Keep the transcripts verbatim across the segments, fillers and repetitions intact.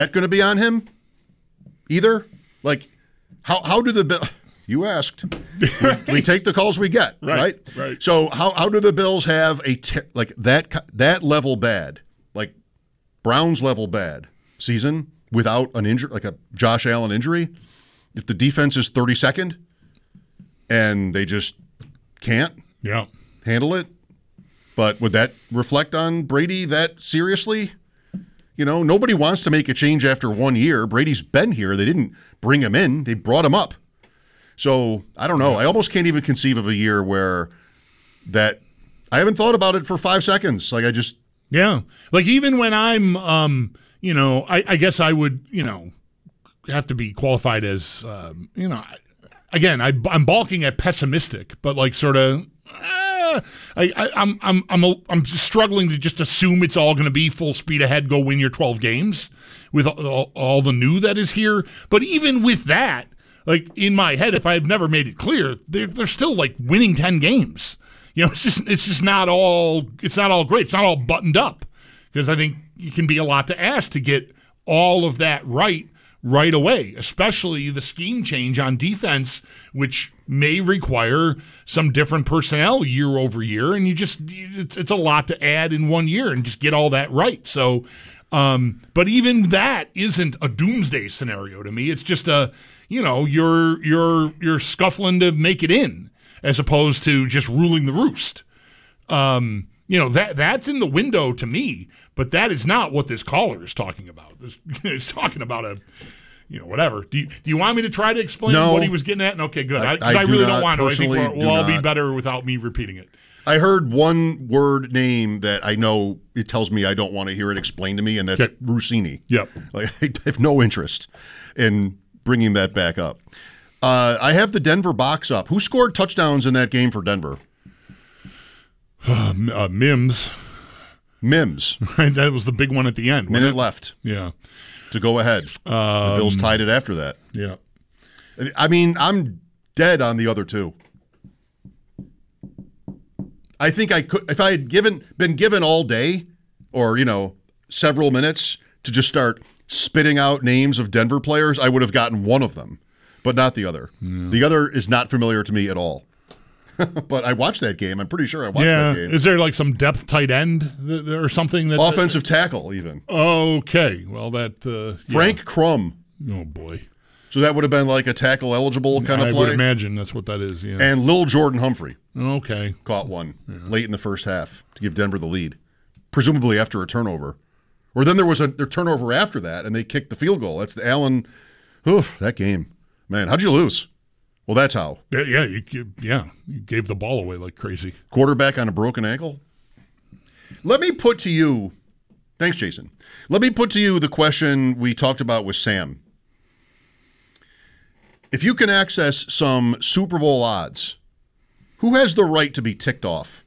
that going to be on him either? Like, how how do the Bills? You asked. we, we take the calls we get, right? Right. right. So how how do the Bills have a ter- like that that level bad, like Browns level bad season without an injury, like a Josh Allen injury? If the defense is thirty-second and they just can't yeah. handle it, but would that reflect on Brady that seriously? You know, nobody wants to make a change after one year. Brady's been here. They didn't bring him in. They brought him up. So, I don't know. I almost can't even conceive of a year where that – I haven't thought about it for five seconds. Like, I just – Yeah. Like, even when I'm, um, you know, I, I guess I would, you know, have to be qualified as, um, you know, again, I, I'm balking at pessimistic, but like sort of – I, I, I'm I'm I'm a, I'm just struggling to just assume it's all going to be full speed ahead, go win your twelve games with all, all the new that is here. But even with that, like in my head, if I've never made it clear, they're they're still like winning ten games. You know, it's just it's just not all it's not all great. It's not all buttoned up because I think it can be a lot to ask to get all of that right right away, especially the scheme change on defense, which may require some different personnel year over year, and you just it's, it's a lot to add in one year and just get all that right. So, um, but even that isn't a doomsday scenario to me. It's just a you know you're you're you're scuffling to make it in as opposed to just ruling the roost. Um, you know that that's in the window to me, but that is not what this caller is talking about. This is talking about a. You know, whatever. Do you, do you want me to try to explain no, what he was getting at? Okay, good. I, Because I, I, I do really not, don't want to. I think we'll, we'll all be not. better without me repeating it. I heard one word name that I know it tells me I don't want to hear it explained to me, and that's okay. Rossini. Yep. Like, I have no interest in bringing that back up. Uh, I have the Denver box up. Who scored touchdowns in that game for Denver? Uh, uh, Mims. Mims. Right, that was the big one at the end. Minute left. Yeah. To go ahead. Um, the Bills tied it after that. Yeah. I mean, I'm dead on the other two. I think I could, if I had given been given all day or, you know, several minutes to just start spitting out names of Denver players, I would have gotten one of them, but not the other. Yeah. The other is not familiar to me at all. But I watched that game. I'm pretty sure I watched yeah. that game. Is there like some depth tight end th- or something? That Offensive tackle, even. Okay. Well, that uh, Frank yeah. Crum. Oh boy. So that would have been like a tackle eligible kind of I play. I would imagine that's what that is. Yeah. And Lil Jordan Humphrey. Okay. Caught one yeah. late in the first half to give Denver the lead, presumably after a turnover, or then there was a their turnover after that, and they kicked the field goal. That's the Allen. Whew, that game, man. How'd you lose? Well, that's how. Yeah, yeah, you, you, yeah. You gave the ball away like crazy. Quarterback on a broken ankle. Let me put to you, thanks, Jason. Let me put to you the question we talked about with Sam. If you can access some Super Bowl odds, who has the right to be ticked off?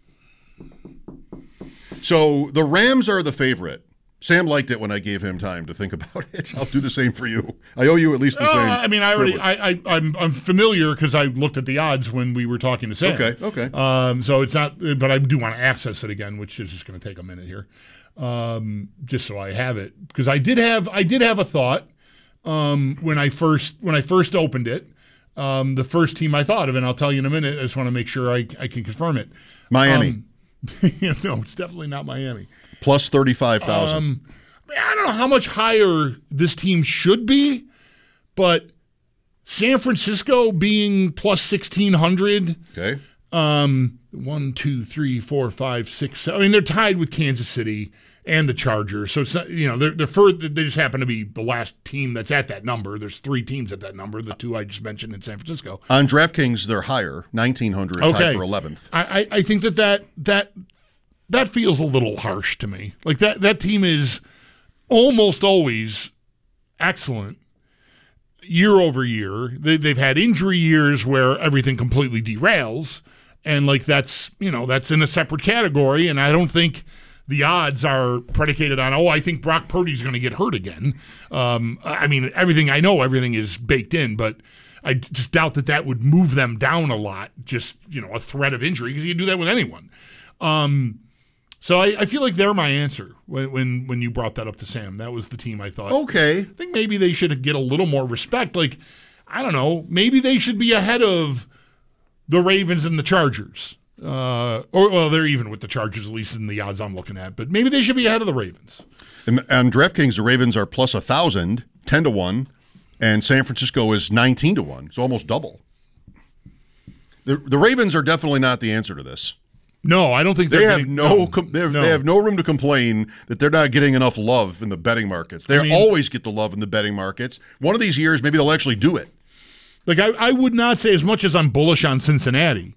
So the Rams are the favorite. Sam liked it when I gave him time to think about it. I'll do the same for you. I owe you at least the uh, same. I mean, I already, I, I, I'm, I'm familiar because I looked at the odds when we were talking to Sam. Okay, okay. Um, so it's not, but I do want to access it again, which is just going to take a minute here, um, just so I have it because I did have, I did have a thought um, when I first, when I first opened it. Um, the first team I thought of, and I'll tell you in a minute. I just want to make sure I, I can confirm it. Miami. Um, no, it's definitely not Miami. Plus thirty-five thousand. Um, I don't know how much higher this team should be, but San Francisco being plus sixteen hundred. Okay. Um, one, two, three, four, five, six, seven. I mean, they're tied with Kansas City and the Chargers. So it's not, you know, they're they're further, they just happen to be the last team that's at that number. There's three teams at that number, the two I just mentioned in San Francisco. On DraftKings, they're higher, nineteen hundred, okay. tied for eleventh. I, I, I think that, that that that feels a little harsh to me. Like that that team is almost always excellent year over year. They, they've had injury years where everything completely derails, and like that's you know that's in a separate category. And I don't think the odds are predicated on oh I think Brock Purdy's going to get hurt again. Um, I mean everything I know everything is baked in, but I just doubt that that would move them down a lot. Just you know a threat of injury because you can do that with anyone. Um, So I, I feel like they're my answer when, when when you brought that up to Sam. That was the team I thought. Okay. I think maybe they should get a little more respect. Like, I don't know, maybe they should be ahead of the Ravens and the Chargers. Uh, or well, they're even with the Chargers, at least in the odds I'm looking at. But maybe they should be ahead of the Ravens. And on DraftKings, the Ravens are plus one thousand, ten to one, and San Francisco is nineteen to one. It's almost double. The, the Ravens are definitely not the answer to this. No, I don't think they have getting, no, no, com- they, have, no. they have no room to complain that they're not getting enough love in the betting markets. They I mean, always get the love in the betting markets. One of these years, maybe they'll actually do it. Like I, I would not say, as much as I'm bullish on Cincinnati,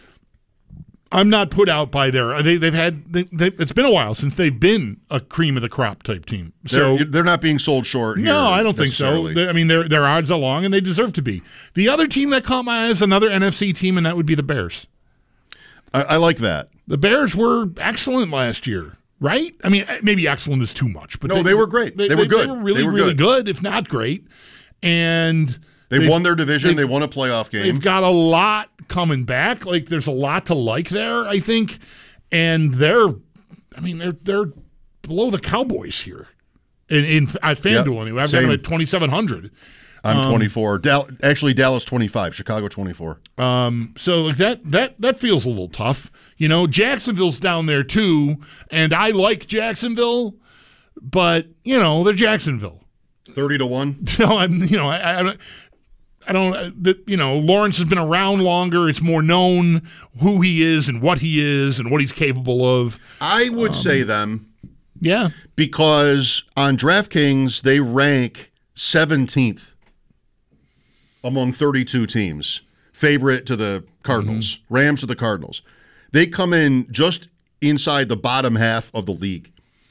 I'm not put out by their. They, they've had. They, they, it's been a while since they've been a cream of the crop type team. So they're, they're not being sold short. Here no, I don't think so. They, I mean, they're they're odds along, and they deserve to be. The other team that caught my eye is another N F C team, and that would be the Bears. I, I like that. The Bears were excellent last year, right? I mean, maybe excellent is too much, but no, they, they were great. They, they were good. They were really, they were really good. good, if not great. And they won their division. They won a playoff game. They've got a lot coming back. Like, there's a lot to like there, I think. And they're, I mean, they're they're below the Cowboys here in, in at FanDuel. Yep. Anyway, I've Same. got them at twenty-seven hundred. I'm um, twenty-four. Dal- actually, Dallas twenty-five. Chicago twenty-four. Um, so like that that that feels a little tough. You know, Jacksonville's down there too, and I like Jacksonville, but you know they're Jacksonville. Thirty to one. No, I'm. You know, I. I I don't. That you know, Lawrence has been around longer. It's more known who he is and what he is and what he's capable of. I would um, say them. Yeah, because on DraftKings they rank seventeenth among thirty-two teams, favorite to the Cardinals, mm-hmm. Rams to the Cardinals. They come in just inside the bottom half of the league.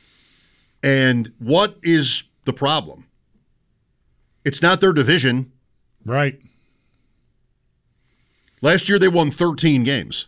And what is the problem? It's not their division. Right. Last year they won thirteen games.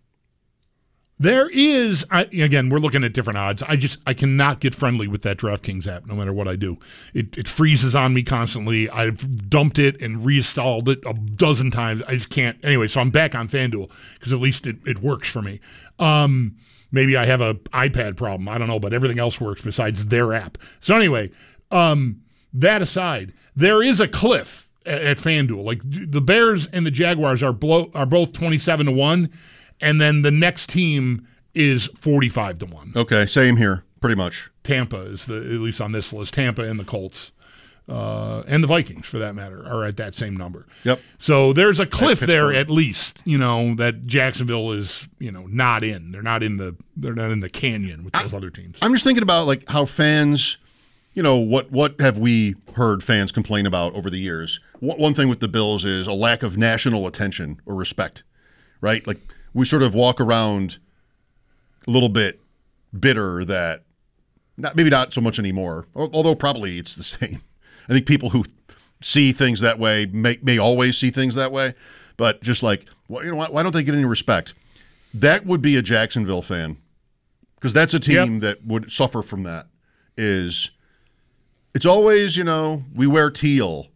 There is, I, again, we're looking at different odds. I just, I cannot get friendly with that DraftKings app no matter what I do. It, it freezes on me constantly. I've dumped it and reinstalled it a dozen times. I just can't. Anyway, so I'm back on FanDuel because at least it, it works for me. Um, maybe I have a iPad problem. I don't know, but everything else works besides their app. So anyway, um, that aside, there is a cliff at, at FanDuel. Like the Bears and the Jaguars are, blow, are both twenty-seven to one. And then the next team is forty-five to one. Okay, same here, pretty much. Tampa is the, at least on this list. Tampa and the Colts, uh, and the Vikings, for that matter, are at that same number. Yep. So there's a cliff there, at least. You know that Jacksonville is, you know, not in. They're not in the. They're not in the canyon with those I, other teams. I'm just thinking about like how fans, you know, what what have we heard fans complain about over the years? One thing with the Bills is a lack of national attention or respect, right? Like. We sort of walk around a little bit bitter that, not maybe not so much anymore, although probably it's the same. I think people who see things that way may, may always see things that way, but just like, well, you know, why, why don't they get any respect? That would be a Jacksonville fan, because that's a team yep. that would suffer from that. Is it's always, you know, we wear teal,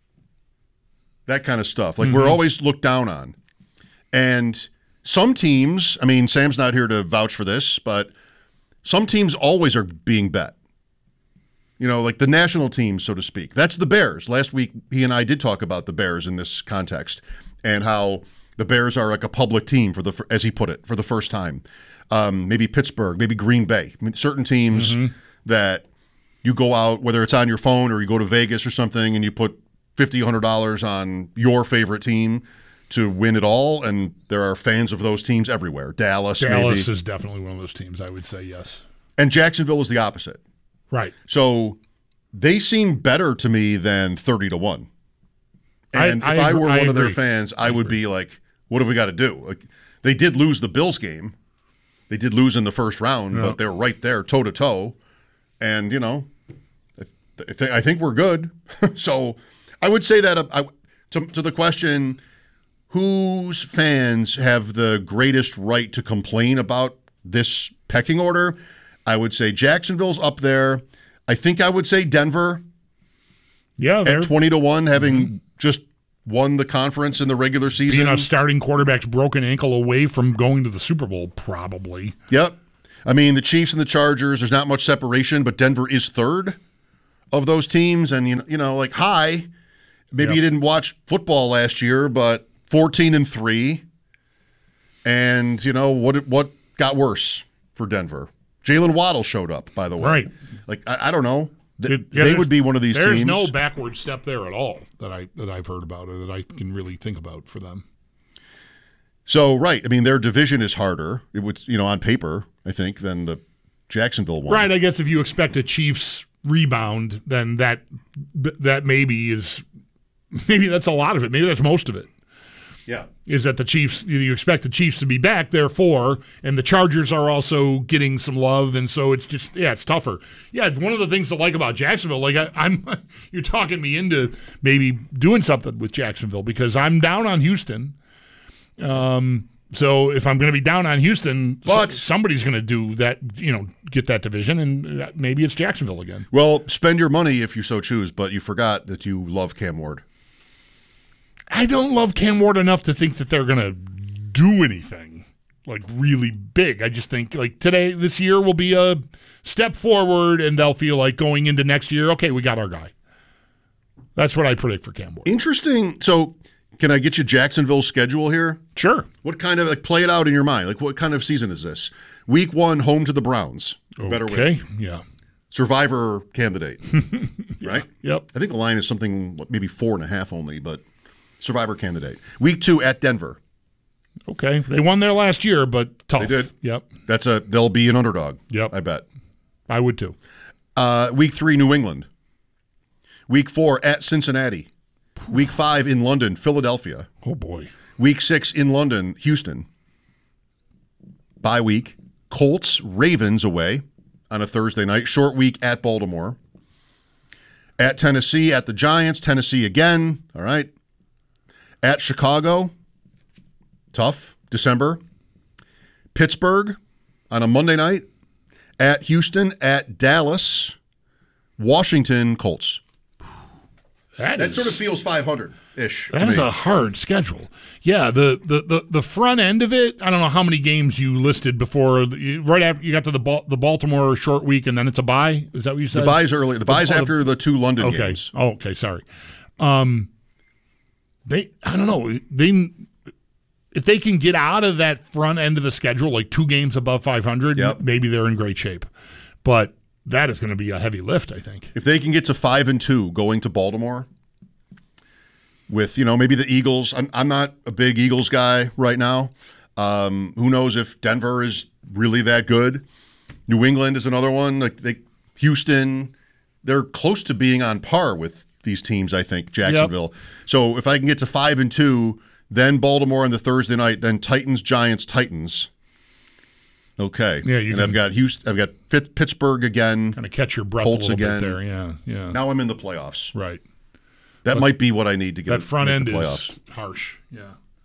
that kind of stuff. Like mm-hmm. we're always looked down on. And some teams, I mean, Sam's not here to vouch for this, but some teams always are being bet. You know, like the national teams, so to speak. That's the Bears. Last week, he and I did talk about the Bears in this context and how the Bears are like a public team, for the, as he put it, for the first time. Um, maybe Pittsburgh, maybe Green Bay. I mean, certain teams mm-hmm. that you go out, whether it's on your phone or you go to Vegas or something, and you put fifty dollars, one hundred dollars on your favorite team to win it all, and there are fans of those teams everywhere. Dallas, Dallas maybe. is definitely one of those teams, I would say, yes. And Jacksonville is the opposite. Right. So they seem better to me than thirty to one. And I, if I, I were I one agree. of their fans, I, I would agree. be like, what have we got to do? Like, they did lose the Bills game. They did lose in the first round, yeah. but they were right there, toe-to-toe. And, you know, I, th- I think we're good. So I would say that uh, I, to, to the question, whose fans have the greatest right to complain about this pecking order, I would say Jacksonville's up there. I think I would say Denver. Yeah, at twenty to one, having mm-hmm. just won the conference in the regular season. Being a starting quarterback's broken ankle away from going to the Super Bowl, probably. Yep. I mean, the Chiefs and the Chargers, there's not much separation, but Denver is third of those teams. And, you know, you know like, hi, maybe Yep. you didn't watch football last year, but fourteen and three. And, you know, what what got worse for Denver? Jalen Waddle showed up, by the way. Right. Like, I, I don't know. Th- It- yeah, they there's- would be one of these There's teams. no backward step there at all that I that I've heard about or that I can really think about for them. So, right. I mean, their division is harder. It would, you know, on paper, I think, than the Jacksonville one. Right. I guess if you expect a Chiefs rebound, then that that maybe is maybe that's a lot of it. Maybe that's most of it. Yeah. Is that the Chiefs? You expect the Chiefs to be back, therefore, and the Chargers are also getting some love, and so it's just yeah, it's tougher. Yeah, one of the things to like about Jacksonville, like I, I'm, you're talking me into maybe doing something with Jacksonville because I'm down on Houston. Um, so if I'm going to be down on Houston, But- s- somebody's going to do that, you know, get that division, and that, maybe it's Jacksonville again. Well, spend your money if you so choose, but you forgot that you love Cam Ward. I don't love Cam Ward enough to think that they're going to do anything like really big. I just think like today, this year will be a step forward, and they'll feel like going into next year, okay, we got our guy. That's what I predict for Cam Ward. Interesting. So, can I get you Jacksonville's schedule here? Sure. What kind of, like, play it out in your mind? Like, what kind of season is this? Week one, home to the Browns. Better win. Okay. Yeah. Survivor candidate, right? Yep. I think the line is something, what, maybe four and a half only, but Survivor candidate. Week two at Denver. Okay. They won there last year, but tough. They did. Yep. That's a, they'll be an underdog. Yep. I bet. I would too. Uh, week three, New England. Week four at Cincinnati. Week five in London, Philadelphia. Oh boy. Week six in London, Houston. Bye week, Colts, Ravens away on a Thursday night. Short week at Baltimore. At Tennessee, at the Giants. Tennessee again. All right. At Chicago. Tough. December. Pittsburgh on a Monday night. At Houston. At Dallas. Washington, Colts. That, That is, sort of feels five hundred-ish. that is a hard schedule. Yeah, the, the, the, the front end of it, I don't know how many games you listed before. the- Right after you got to the Bal- the Baltimore short week, and then it's a bye. Is that what you said? The bye's early. The bye's oh, the- after the two London Okay. games. Oh, okay. Sorry. Um, they, I don't know. They, if they can get out of that front end of the schedule, like two games above five hundred, Yep. maybe they're in great shape. But that is going to be a heavy lift, I think. If they can get to five and two going to Baltimore with, you know, maybe the Eagles. I'm I'm not a big Eagles guy right now. Um, who knows if Denver is really that good? New England is another one. Like they, Houston, they're close to being on par with these teams, I think, Jacksonville. So if I can get to five and two, then Baltimore on the Thursday night, then Titans, Giants, Titans. Okay. Yeah, you and can- I've got Houston, I've got Pitt- Pittsburgh again. Kind of catch your breath Colts a little again. bit there. Yeah, yeah. Now I'm in the playoffs. Right. That might be what I need to get That front make end the playoffs. is harsh. Yeah.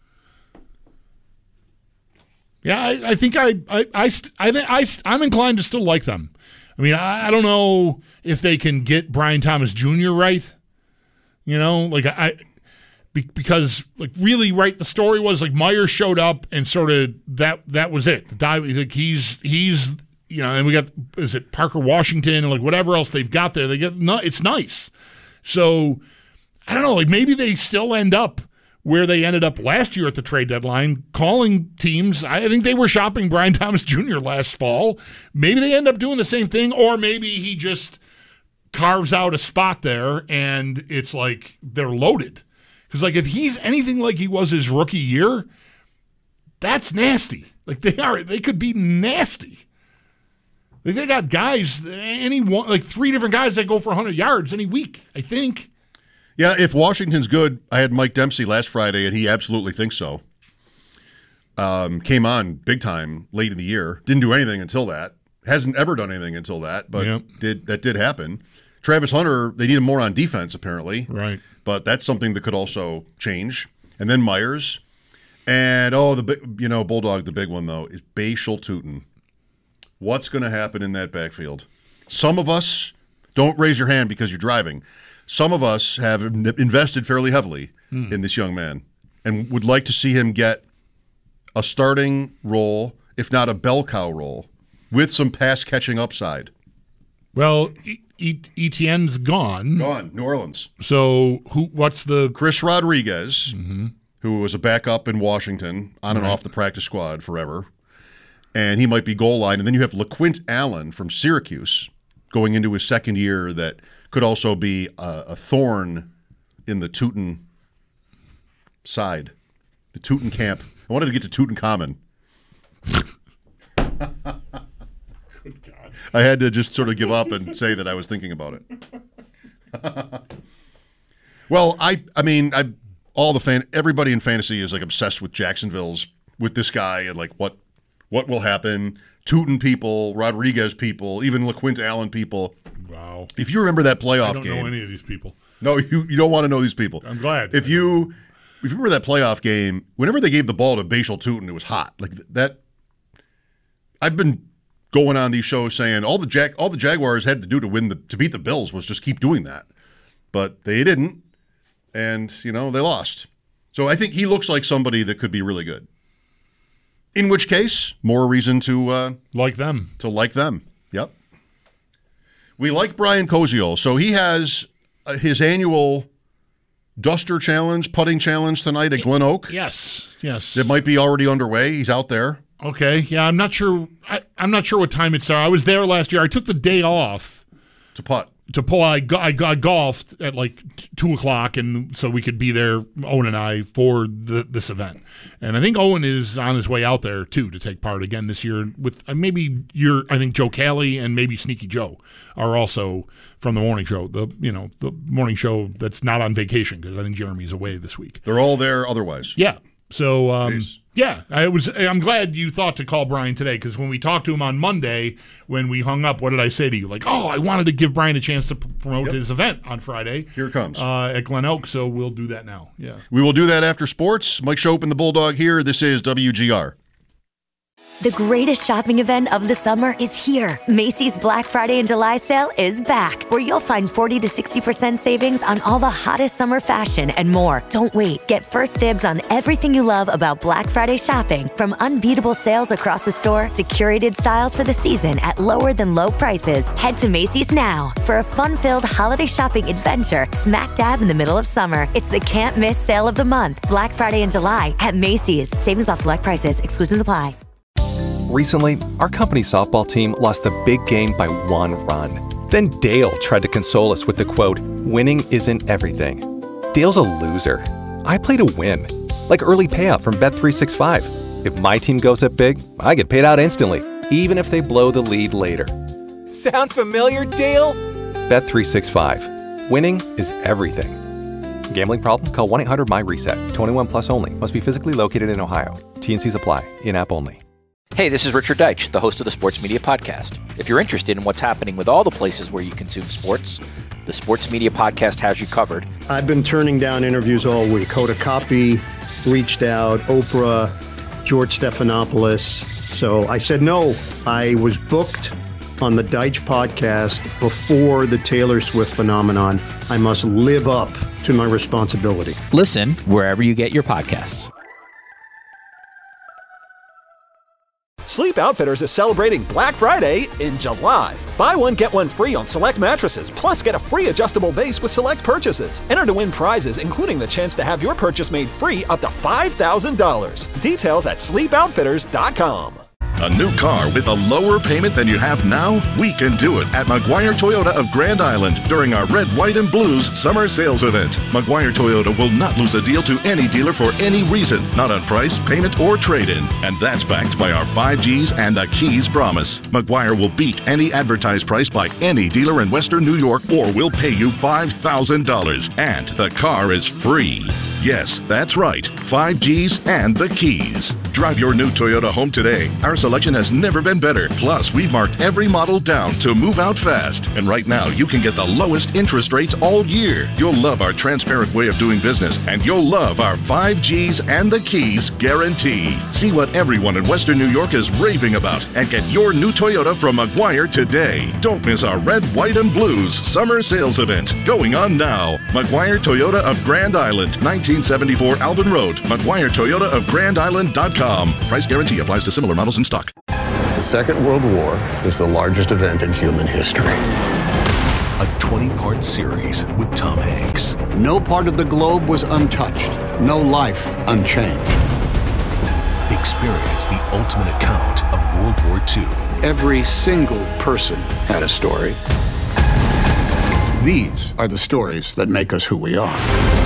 Yeah, I, I think I I I st- I, think I st- I'm inclined to still like them. I mean, I, I don't know if they can get Brian Thomas Junior right. You know, like I be, because like really right. The story was like Meyer showed up and sort of that that was it. The dive, like he's he's you know, and we got is it Parker Washington and like whatever else they've got there. They get no, it's nice. So I don't know. Like maybe they still end up where they ended up last year at the trade deadline, calling teams. I think they were shopping Brian Thomas Junior last fall. Maybe they end up doing the same thing, or maybe he just carves out a spot there and it's like they're loaded. Because like if he's anything like he was his rookie year, that's nasty. Like they are, they could be nasty. Like they got guys, any one, like three different guys that go for one hundred yards any week, I think. Yeah, if Washington's good, I had Mike Dempsey last Friday, and he absolutely thinks so. Um, came on big time late in the year. Didn't do anything until that. Hasn't ever done anything until that, but Yep. did that did happen. Travis Hunter, they need him more on defense, apparently. Right. But that's something that could also change. And then Myers. And, oh, the big, you know, Bulldog, the big one, though, is Bay Schultuten. What's going to happen in that backfield? Some of us, don't raise your hand because you're driving. Some of us have invested fairly heavily Hmm. in this young man and would like to see him get a starting role, if not a bell cow role, with some pass catching upside. Well, e- e- Etienne's gone. Gone. New Orleans. So who? What's the Chris Rodriguez, mm-hmm. who was a backup in Washington, on and Right. off the practice squad forever, and he might be goal line. And then you have LaQuint Allen from Syracuse going into his second year that could also be a, a thorn in the Teuton side, the Teuton camp. I wanted to get to Tutankhamun. Good God. I had to just sort of give up and say that I was thinking about it. Well, I I mean, I all the fan everybody in fantasy is like obsessed with Jacksonville's with this guy and like what what will happen. Teuton people, Rodriguez people, even LaQuint Allen people. Wow. If you remember that playoff I don't game, know any of these people. no, you you don't want to know these people. I'm glad. If you if you remember that playoff game, whenever they gave the ball to Bashal Teuton, it was hot. Like that. I've been going on these shows saying all the Jag all the Jaguars had to do to win the to beat the Bills was just keep doing that, but they didn't, and you know they lost. So I think he looks like somebody that could be really good. In which case, more reason to uh, Like them. to like them. Yep. We like Brian Koziol, so he has uh, his annual Duster Challenge, putting challenge tonight at Glen Oak. Yes. Yes. It might be already underway. He's out there. Okay. Yeah, I'm not sure. I, I'm not sure what time it's. I was there last year. I took the day off To putt. to pull. I, go- I, go- I golfed at like t- two o'clock, and so we could be there, Owen and I, for the, this event. And I think Owen is on his way out there too to take part again this year. With uh, maybe your, I think Joe Cali and maybe Sneaky Joe are also from the morning show. The you know the morning show that's not on vacation because I think Jeremy's away this week. They're all there otherwise. Yeah. So, um, Jeez. yeah, I was. I'm glad you thought to call Brian today because when we talked to him on Monday, when we hung up, what did I say to you? Like, oh, I wanted to give Brian a chance to p- promote Yep. his event on Friday. Here it comes. uh, at Glen Oak. So we'll do that now. Yeah. We will do that after sports. Mike Shope and the Bulldog here. This is W G R. The greatest shopping event of the summer is here. Macy's Black Friday and July sale is back, where you'll find forty to sixty percent savings on all the hottest summer fashion and more. Don't wait. Get first dibs on everything you love about Black Friday shopping, from unbeatable sales across the store to curated styles for the season at lower than low prices. Head to Macy's now for a fun-filled holiday shopping adventure smack dab in the middle of summer. It's the can't miss sale of the month, Black Friday and July at Macy's. Savings off select prices. Exclusions apply. Recently, our company's softball team lost a big game by one run. Then Dale tried to console us with the quote, "Winning isn't everything." Dale's a loser. I play to win, like early payout from Bet three sixty-five. If my team goes up big, I get paid out instantly, even if they blow the lead later. Sound familiar, Dale? Bet three sixty-five. Winning is everything. Gambling problem? Call one eight hundred M Y RESET. twenty-one plus only. Must be physically located in Ohio. T and Cs apply. In-app only. Hey, this is Richard Deitch, the host of the Sports Media Podcast. If you're interested in what's happening with all the places where you consume sports, the Sports Media Podcast has you covered. I've been turning down interviews all week. Hoda Kotb reached out, Oprah, George Stephanopoulos. So I said no. I was booked on the Deitch podcast before the Taylor Swift phenomenon. I must live up to my responsibility. Listen wherever you get your podcasts. Sleep Outfitters is celebrating Black Friday in July. Buy one, get one free on select mattresses, plus get a free adjustable base with select purchases. Enter to win prizes, including the chance to have your purchase made free up to five thousand dollars. Details at sleep outfitters dot com. A new car with a lower payment than you have now? We can do it at McGuire Toyota of Grand Island during our Red, White, and Blues summer sales event. McGuire Toyota will not lose a deal to any dealer for any reason, not on price, payment, or trade-in. And that's backed by our five G's and the Keys promise. McGuire will beat any advertised price by any dealer in Western New York, or we'll pay you five thousand dollars. And the car is free. Yes, that's right. five G's and the Keys. Drive your new Toyota home today. Our selection has never been better. Plus, we've marked every model down to move out fast. And right now, you can get the lowest interest rates all year. You'll love our transparent way of doing business, and you'll love our five G's and the Keys guarantee. See what everyone in Western New York is raving about and get your new Toyota from McGuire today. Don't miss our Red, White, and Blues summer sales event going on now. McGuire Toyota of Grand Island, nineteen seventy-four Alvin Road, McGuire Toyota of Grand Island dot com. Price guarantee applies to similar models in stock. Second World War is the largest event in human history. A twenty-part series with Tom Hanks. No part of the globe was untouched. No life unchanged. Experience the ultimate account of World War Two. Every single person had a story. These are the stories that make us who we are.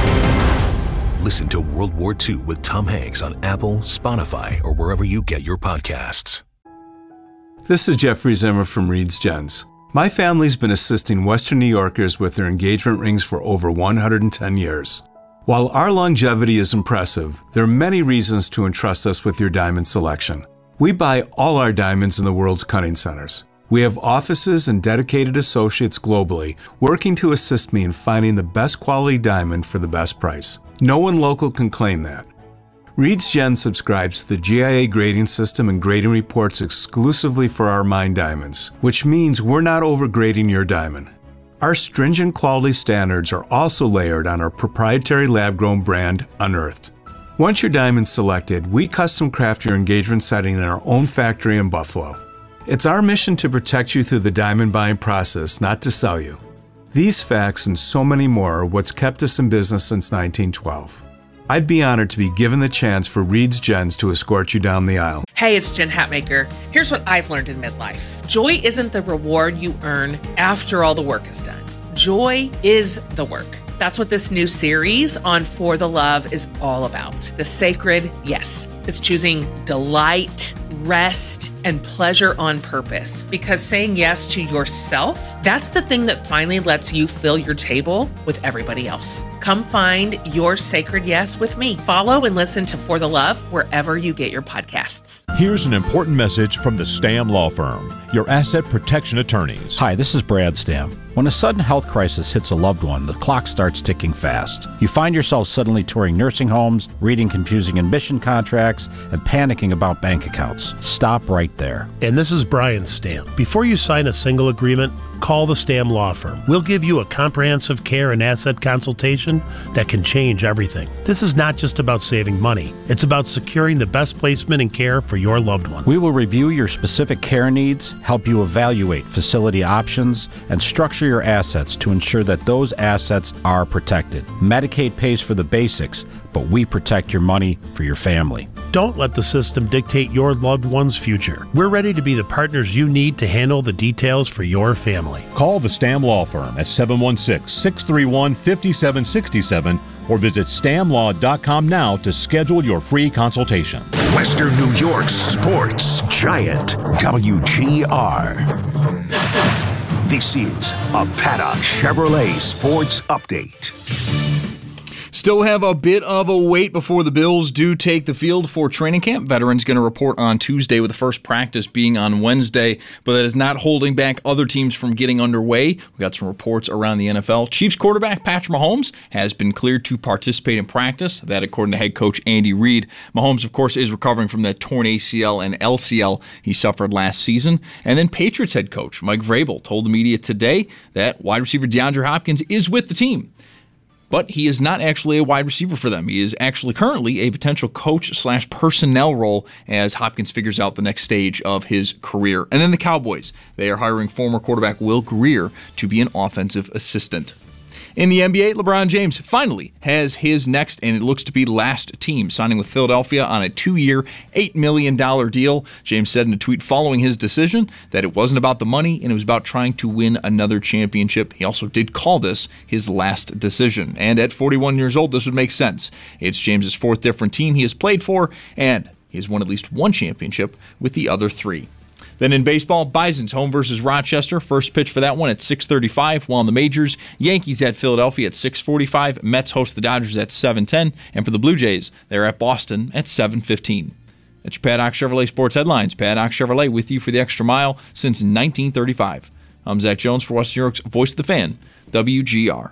Listen to World War Two with Tom Hanks on Apple, Spotify, or wherever you get your podcasts. This is Jeffrey Zimmer from Reed's Gents. My family's been assisting Western New Yorkers with their engagement rings for over one hundred ten years. While our longevity is impressive, there are many reasons to entrust us with your diamond selection. We buy all our diamonds in the world's cutting centers. We have offices and dedicated associates globally working to assist me in finding the best quality diamond for the best price. No one local can claim that. Reed's Gen subscribes to the G I A grading system and grading reports exclusively for our mine diamonds, which means we're not overgrading your diamond. Our stringent quality standards are also layered on our proprietary lab-grown brand, Unearthed. Once your diamond's selected, we custom craft your engagement setting in our own factory in Buffalo. It's our mission to protect you through the diamond buying process, not to sell you. These facts and so many more are what's kept us in business since nineteen twelve. I'd be honored to be given the chance for Reed's Gens to escort you down the aisle. Hey, it's Jen Hatmaker. Here's what I've learned in midlife. Joy isn't the reward you earn after all the work is done. Joy is the work. That's what this new series on For the Love is all about. The sacred yes. It's choosing delight, rest, and pleasure on purpose. Because saying yes to yourself, that's the thing that finally lets you fill your table with everybody else. Come find your sacred yes with me. Follow and listen to For the Love wherever you get your podcasts. Here's an important message from the Stam Law Firm, your asset protection attorneys. Hi, this is Brad Stam. When a sudden health crisis hits a loved one, the clock starts ticking fast. You find yourself suddenly touring nursing homes, reading confusing admission contracts, and panicking about bank accounts. Stop right there. And this is Brian Stam. Before you sign a single agreement, call the Stam Law Firm. We'll give you a comprehensive care and asset consultation that can change everything. This is not just about saving money. It's about securing the best placement and care for your loved one. We will review your specific care needs, help you evaluate facility options, and structure your assets to ensure that those assets are protected. Medicaid pays for the basics, but we protect your money for your family. Don't let the system dictate your loved one's future. We're ready to be the partners you need to handle the details for your family. Call the Stam Law Firm at seven one six, six three one, five seven six seven or visit stam law dot com now to schedule your free consultation. Western New York sports giant, W G R. This is a Paddock Chevrolet Sports Update. Still have a bit of a wait before the Bills do take the field for training camp. Veterans going to report on Tuesday with the first practice being on Wednesday, but that is not holding back other teams from getting underway. We got some reports around the N F L. Chiefs quarterback Patrick Mahomes has been cleared to participate in practice. That according to head coach Andy Reid. Mahomes, of course, is recovering from that torn A C L and L C L he suffered last season. And then Patriots head coach Mike Vrabel told the media today that wide receiver DeAndre Hopkins is with the team. But he is not actually a wide receiver for them. He is actually currently a potential coach slash personnel role as Hopkins figures out the next stage of his career. And then the Cowboys. They are hiring former quarterback Will Greer to be an offensive assistant. In the N B A, LeBron James finally has his next, and it looks to be last team, signing with Philadelphia on a two-year, eight million dollars deal. James said in a tweet following his decision that it wasn't about the money and it was about trying to win another championship. He also did call this his last decision. And at forty-one years old, this would make sense. It's James's fourth different team he has played for, and he has won at least one championship with the other three. Then in baseball, Bison's home versus Rochester. First pitch for that one at six thirty-five, while in the majors, Yankees at Philadelphia at six forty-five, Mets host the Dodgers at seven ten, and for the Blue Jays, they're at Boston at seven fifteen. That's your Paddock Chevrolet Sports Headlines. Paddock Chevrolet with you for the extra mile since nineteen thirty-five. I'm Zach Jones for Western New York's Voice of the Fan, W G R.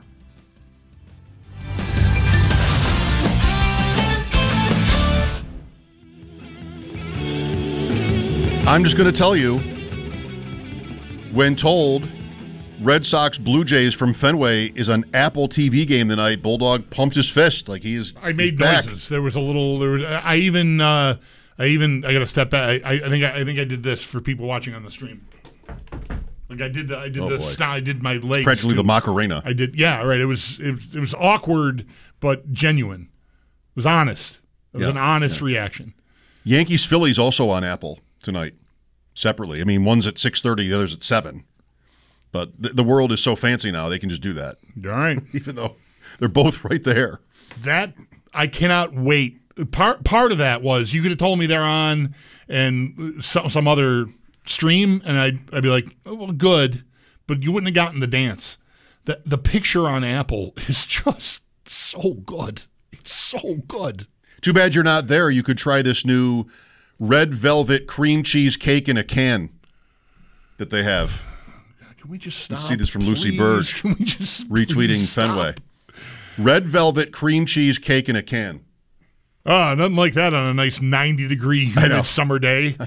I'm just going to tell you, when told Red Sox Blue Jays from Fenway is an Apple T V game tonight, Bulldog pumped his fist like he is I made back. noises. There was a little. There was. I even. Uh, I even I got to step back. I, I think I, I think I did this for people watching on the stream. Like I did the I did Oh, the boy. st- I did my legs. Practically too. the Macarena. I did. Yeah, right. It was it, was- it was awkward but genuine. It was honest. It was Yeah, an honest reaction. Yankees Phillies also on Apple tonight, separately. I mean, one's at six thirty, the other's at seven. But th- the world is so fancy now, they can just do that. All right. Even though they're both right there. That I cannot wait. Part part of that was you could have told me they're on and some some other stream, and I'd I'd be like, oh, well, good, but you wouldn't have gotten the dance. The the picture on Apple is just so good. It's so good. Too bad you're not there. You could try this new red velvet cream cheese cake in a can that they have. Can we just You stop? see this from Lucy please? Bird Can we just retweeting please Fenway. stop? Red velvet cream cheese cake in a can. Oh, nothing like that on a nice ninety degree I know. humid summer day.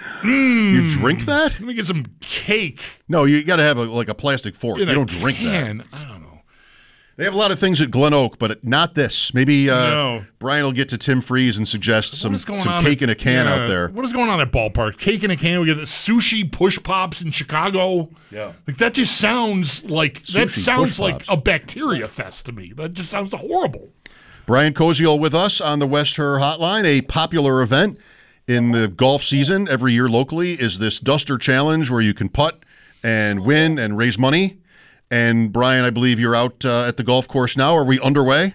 You drink that? Let me get some cake. No, you got to have a, like a plastic fork. In You a don't drink can. that. I don't know. They have a lot of things at Glen Oak, but not this. Maybe uh, No. Brian will get to Tim Freeze and suggest some, What is going some on cake at- in a can yeah, out there. What is going on at Ballpark? Cake in a can. We get the sushi push pops in Chicago. Yeah. Like that just sounds like that Sushi sounds push like pops. a bacteria fest to me. That just sounds horrible. Brian Koziol with us on the West Her Hotline. A popular event in the golf season every year locally is this Duster Challenge where you can putt and win and raise money. And Brian, I believe you're out uh, at the golf course now. Are we underway?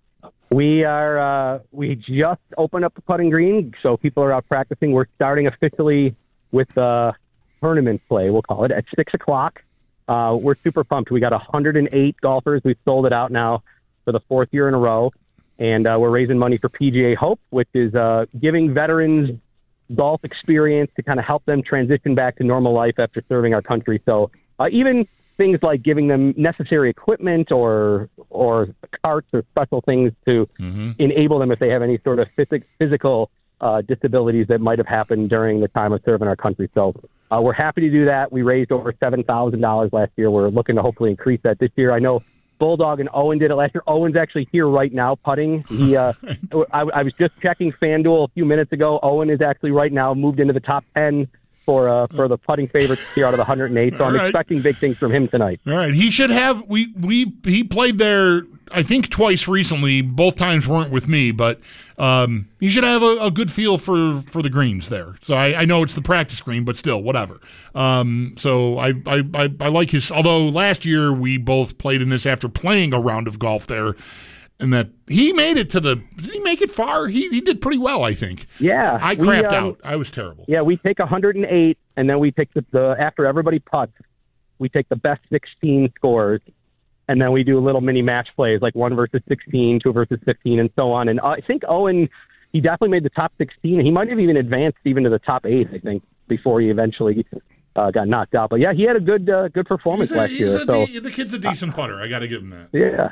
We are. Uh, we just opened up the putting green, so people are out practicing. We're starting officially with uh, tournament play. We'll call it at six o'clock. Uh, we're super pumped. We got one hundred eight golfers. We've sold it out now for the fourth year in a row, and uh, we're raising money for P G A Hope, which is uh, giving veterans golf experience to kind of help them transition back to normal life after serving our country. So uh, even things like giving them necessary equipment or or carts or special things to enable them if they have any sort of phys- physical uh, disabilities that might have happened during the time of serving our country. So uh, we're happy to do that. We raised over seven thousand dollars last year. We're looking to hopefully increase that this year. I know Bulldog and Owen did it last year. Owen's actually here right now putting. He, uh, I, I was just checking FanDuel a few minutes ago. Owen is actually right now moved into the top ten for uh, for the putting favorites here out of the one hundred eight. So I'm All right. expecting big things from him tonight. All right, he should have. We we he played there, I think, twice recently. Both times weren't with me, but um, he should have a, a good feel for, for the greens there. So I, I know it's the practice green, but still, whatever. Um, so I, I I I like his. Although last year we both played in this after playing a round of golf there, and that he made it to the. Did he make it far? He he did pretty well, I think. Yeah, I we, crapped um, out. I was terrible. Yeah, we take one hundred eight, and then we take the, the after everybody putts, we take the best sixteen scores, and then we do little mini match plays like one versus sixteen, two versus fifteen, and so on. And uh, I think Owen, he definitely made the top sixteen. He might have even advanced even to the top eight, I think, before he eventually uh, got knocked out. But yeah, he had a good uh, good performance He's a- last he's year. a So de- the kid's a decent putter. I got to give him that. yeah.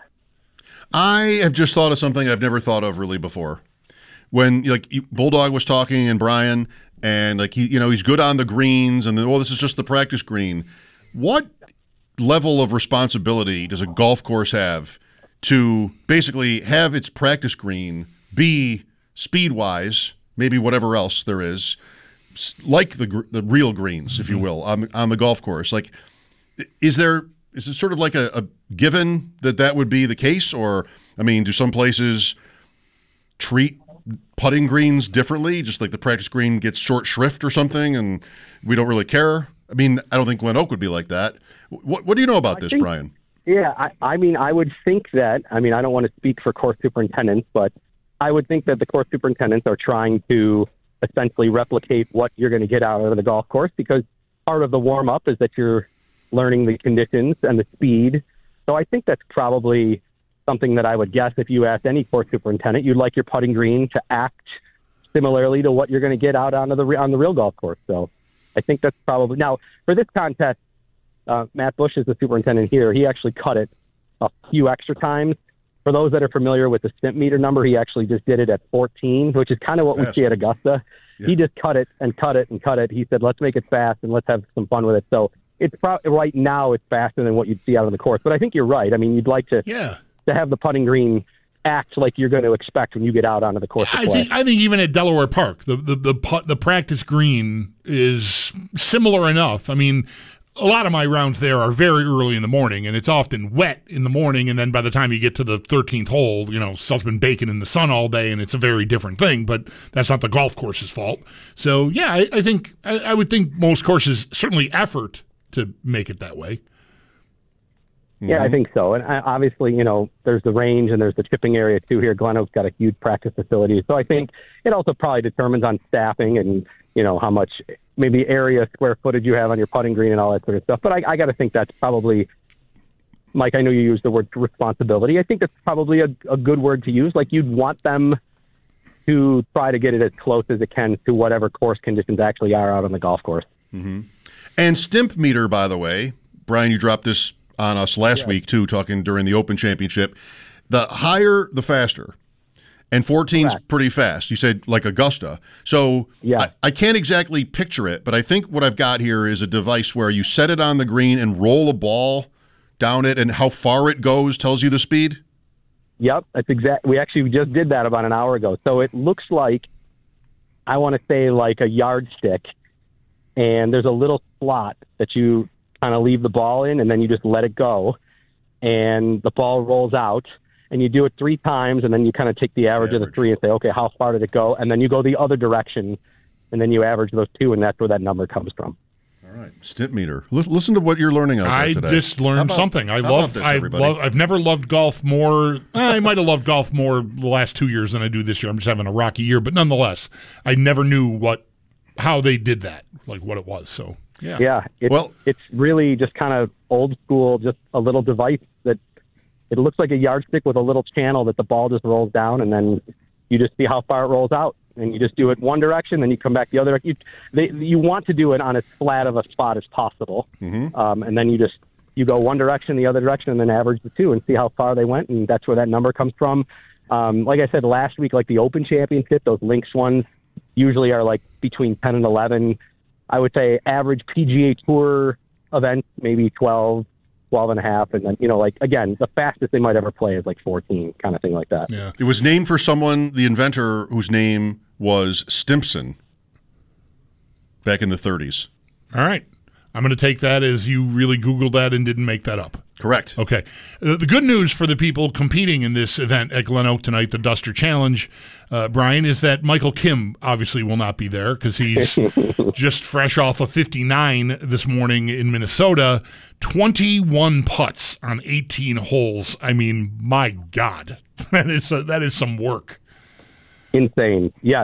I have just thought of something I've never thought of really before. When like you- Bulldog was talking and Brian, and like he, you know, he's good on the greens, and then, well, this is just the practice green. What level of responsibility does a golf course have to basically have its practice green be speed wise, maybe whatever else there is, s- like the gr- the real greens, if you will, on on the golf course? Like, is there is it sort of like a, a given that that would be the case, or I mean, do some places treat putting greens differently, just like the practice green gets short shrift or something, and we don't really care? I mean, I don't think Glen Oak would be like that. What What do you know about I this, think- Brian? Yeah, I, I mean, I would think that, I mean, I don't want to speak for course superintendents, but I would think that the course superintendents are trying to essentially replicate what you're going to get out of the golf course, because part of the warm-up is that you're learning the conditions and the speed. So I think that's probably something that I would guess if you asked any course superintendent, you'd like your putting green to act similarly to what you're going to get out onto the re- on the real golf course. So I think that's probably, now for this contest, uh, Matt Bush is the superintendent here. He actually cut it a few extra times. For those that are familiar with the stimp meter number, he actually just did it at fourteen, which is kind of what Fast. we see at Augusta. Yeah. He just cut it and cut it and cut it. He said, let's make it fast and let's have some fun with it. So it's probably right now it's faster than what you'd see out on the course. But I think you're right. I mean, you'd like to Yeah. to have the putting green act like you're going to expect when you get out onto the course I to play. think I think even at Delaware Park, the the the, put, the practice green is similar enough. I mean, a lot of my rounds there are very early in the morning, and it's often wet in the morning, and then by the time you get to the thirteenth hole, you know, stuff's been baking in the sun all day, and it's a very different thing, but that's not the golf course's fault. So, yeah, I, I think I, I would think most courses, certainly effort to make it that way. Yeah, I think so. And I, obviously, you know, there's the range and there's the chipping area too here. Glen Oak's got a huge practice facility. So I think it also probably determines on staffing and, you know, how much maybe area, square footage you have on your putting green and all that sort of stuff. But I, I got to think that's probably, Mike, I know you used the word responsibility. I think that's probably a, a good word to use. Like, you'd want them to try to get it as close as it can to whatever course conditions actually are out on the golf course. Mm-hmm. And Stimp meter, by the way, Brian, you dropped this on us last yeah. week, too, talking during the Open Championship. The higher, the faster. And fourteen's Correct. Pretty fast. You said like Augusta. So yeah. I, I can't exactly picture it, but I think what I've got here is a device where you set it on the green and roll a ball down it, and how far it goes tells you the speed? Yep, that's exact. We actually just did that about an hour ago. So it looks like, I want to say like a yardstick, and there's a little slot that you kind of leave the ball in, and then you just let it go, and the ball rolls out, and you do it three times, and then you kind of take the average, average of the three and say, okay, how far did it go? And then you go the other direction, and then you average those two, and that's where that number comes from. All right, Stimp meter. L- listen to what you're learning out there I today. I just learned about, something. I love. This, I love. I've never loved golf more. I might have loved golf more the last two years than I do this year. I'm just having a rocky year, but nonetheless, I never knew what, how they did that, like what it was. So. Yeah, yeah. It's, well, it's really just kind of old school, just a little device that it looks like a yardstick with a little channel that the ball just rolls down, and then you just see how far it rolls out, and you just do it one direction, then you come back the other. You they, you want to do it on as flat of a spot as possible, mm-hmm. um, and then you just you go one direction, the other direction, and then average the two and see how far they went, and that's where that number comes from. Um, like I said last week, like the Open Championship, those links ones usually are like between ten and eleven. I would say average P G A Tour event, maybe twelve, twelve and a half. And then, you know, like, again, the fastest they might ever play is like fourteen, kind of thing like that. Yeah. It was named for someone, the inventor, whose name was Stimpson back in the thirties. All right. I'm going to take that as you really Googled that and didn't make that up. Correct. Okay. Uh, the good news for the people competing in this event at Glen Oak tonight, the Duster Challenge, uh, Brian, is that Michael Kim obviously will not be there because he's just fresh off a fifty-nine this morning in Minnesota. twenty-one putts on eighteen holes. I mean, my God, that is a, that is some work. Insane. Yes.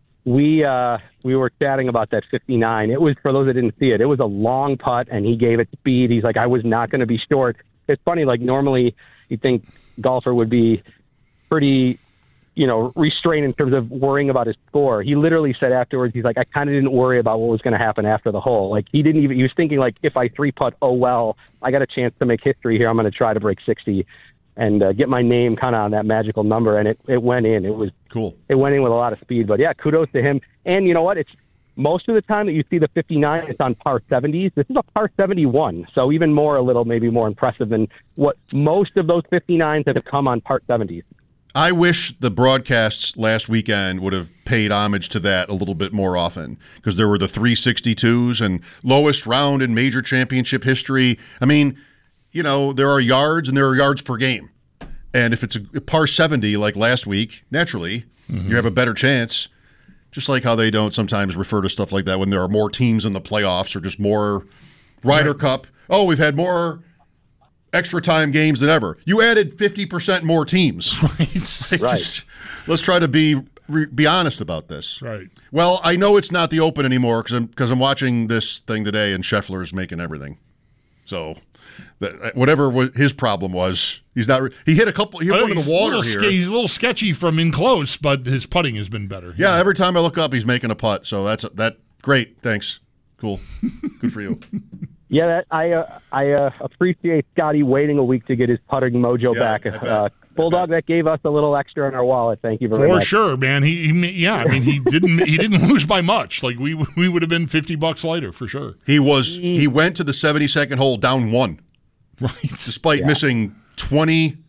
We uh, we were chatting about that fifty-nine. It was, for those that didn't see it, it was a long putt, and he gave it speed. He's like, I was not going to be short. It's funny, like normally you'd think golfer would be pretty, you know, restrained in terms of worrying about his score. He literally said afterwards, he's like, I kind of didn't worry about what was going to happen after the hole. Like, he didn't even, he was thinking like, if I three putt, oh well, I got a chance to make history here. I'm going to try to break sixty. And uh, get my name kind of on that magical number, and it, it went in. It was cool. It went in with a lot of speed, but yeah, kudos to him. And you know what? It's most of the time that you see the fifty-nine, it's on par seventies. This is a par seventy-one, so even more, a little maybe more impressive than what most of those fifty-nines have come on par seventies. I wish the broadcasts last weekend would have paid homage to that a little bit more often, because there were the three sixty-twos and lowest round in major championship history. I mean, you know, there are yards and there are yards per game. And if it's a par seventy like last week, naturally, mm-hmm. you have a better chance. Just like how they don't sometimes refer to stuff like that when there are more teams in the playoffs or just more Ryder right. Cup. Oh, we've had more extra time games than ever. You added fifty percent more teams. Right. right. Just, let's try to be be honest about this. Right. Well, I know it's not the Open anymore because I'm, because I'm watching this thing today and Scheffler is making everything. So that, whatever his problem was, he's not. He hit a couple. He hit one in the water here. Ske- he's a little sketchy from in close, but his putting has been better. Yeah, yeah, every time I look up, he's making a putt. So that's that. Great, thanks. Cool, good for you. Yeah, that, I uh, I uh, appreciate Scotty waiting a week to get his putting mojo yeah, back. Uh, Bulldog, that gave us a little extra in our wallet. Thank you very For much. For sure, man. He, he, yeah, I mean, he didn't he didn't lose by much. Like we we would have been fifty bucks lighter for sure. He was he, he went to the seventy-second hole down one, right? Despite yeah. missing twenty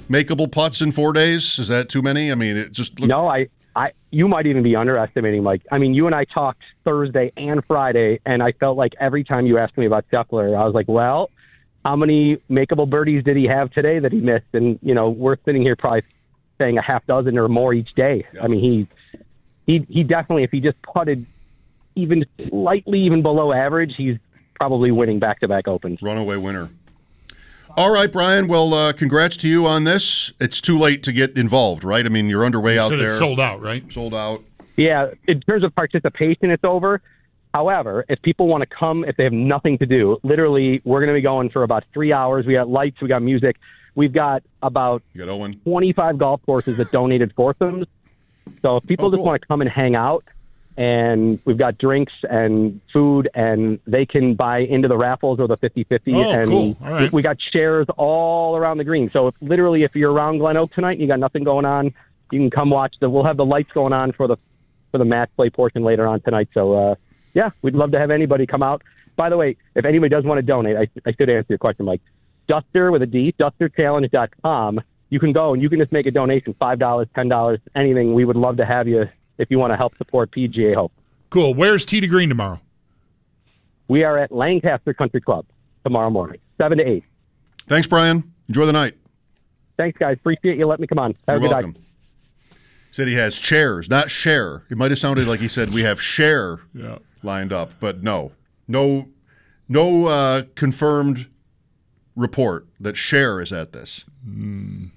makeable putts in four days? Is that too many? I mean, it just look- No, I, I, you might even be underestimating, Mike. I mean, you and I talked Thursday and Friday, and I felt like every time you asked me about Scheffler, I was like, well, how many makeable birdies did he have today that he missed? And, you know, we're sitting here probably saying a half dozen or more each day. Yeah. I mean, he, he, he definitely, if he just putted even slightly even below average, he's probably winning back-to-back Opens. Runaway winner. All right, Brian. Well, uh, congrats to you on this. It's too late to get involved, right? I mean, you're underway you out said there. It's sold out, right? Sold out. Yeah, in terms of participation, it's over. However, if people want to come, if they have nothing to do, literally, we're going to be going for about three hours. We got lights, we got music. We've got about you got Owen. twenty-five golf courses that donated foursomes. So if people oh, just cool. want to come and hang out, and we've got drinks and food, and they can buy into the raffles or the fifty-fifty. Oh, and cool. All right. we, we got shares all around the green. So if, literally, if you're around Glen Oak tonight and you got nothing going on, you can come watch. The, we'll have the lights going on for the for the match play portion later on tonight. So, uh, yeah, we'd love to have anybody come out. By the way, if anybody does want to donate, I, I should answer your question, Mike. Duster with a D, duster challenge dot com. You can go and you can just make a donation, five dollars, ten dollars, anything. We would love to have you if you want to help support P G A Hope. Cool. Where's Tee to Green tomorrow? We are at Lancaster Country Club tomorrow morning, seven to eight. Thanks, Brian. Enjoy the night. Thanks, guys. Appreciate you letting me come on. Have You're a good welcome. night. Said he has chairs, not share. It might have sounded like he said we have share yeah. lined up, but no. No no uh, confirmed report that Cher is at this. Mm.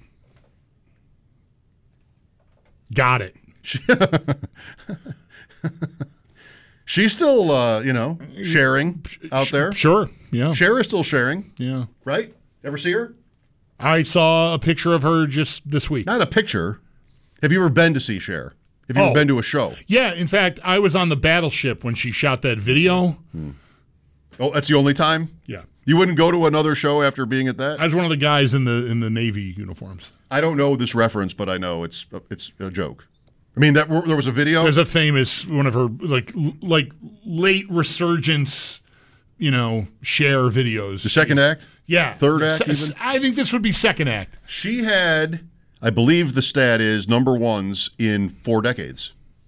Got it. She's still, uh, you know, sharing out there. Sure, yeah. Cher is still sharing. Yeah. Right? Ever see her? I saw a picture of her just this week. Not a picture. Have you ever been to see Cher? Have you oh. ever been to a show? Yeah, in fact, I was on the Battleship when she shot that video. Hmm. Oh, that's the only time? Yeah. You wouldn't go to another show after being at that? I was one of the guys in the in the Navy uniforms. I don't know this reference, but I know it's it's a joke. I mean, that there was a video. There's a famous one of her like like late resurgence, you know, Cher videos. The second She's, act? Yeah. Third act Se- even? I think this would be second act. She had, I believe the stat is number ones in four decades.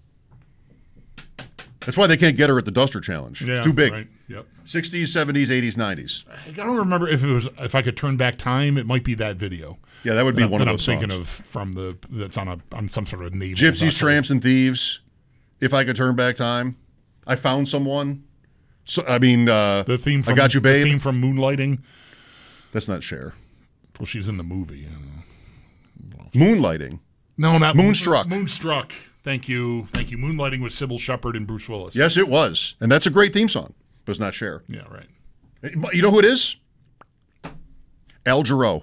That's why they can't get her at the Duster Challenge. Yeah, it's too big. Right. Yep. sixties, seventies, eighties, nineties. I don't remember if it was if I could turn back time. It might be that video. Yeah, that would be that, one of that those I'm thinking songs. of from the that's on a on some sort of naval. Gypsies, vessel. Tramps, and Thieves. If I Could Turn Back Time. I Found Someone. So I mean, uh, The theme from I Got You, Babe. The theme from Moonlighting. That's not Cher. Well, she's in the movie. Moonlighting. No, not Moonstruck. Moonstruck. Thank you, thank you. Moonlighting with Sybil Shepherd and Bruce Willis. Yes, it was, and that's a great theme song, but it's not Cher. Yeah, right. You know who it is? Al Jarreau.